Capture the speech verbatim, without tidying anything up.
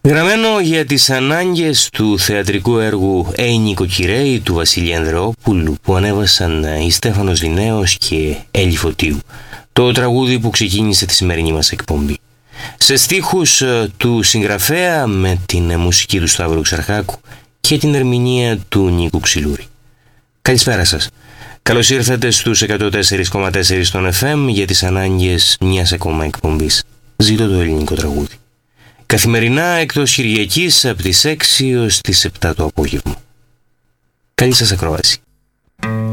Γραμμένο για τις ανάγκες του θεατρικού έργου «Ει νοικοκυρέοι» του Βασίλη Ανδρεόπουλου, που ανέβασαν η Στέφανος Λινέος και Έλλη Φωτίου, το τραγούδι που ξεκίνησε τη σημερινή μας εκπομπή. Σε στίχους του συγγραφέα, με την μουσική του Σταύρου Ξαρχάκου και την ερμηνεία του Νίκου Ξυλούρη. Καλησπέρα σας. Καλώς ήρθατε στους εκατό τέσσερα κόμμα τέσσερα στον εφ εμ για τις ανάγκες μιας ακόμα εκπομπής. Ζήτω το ελληνικό τραγούδι. Καθημερινά εκτός Κυριακής από τις έξι ως τις επτά το απόγευμα. Καλή σας ακρόαση.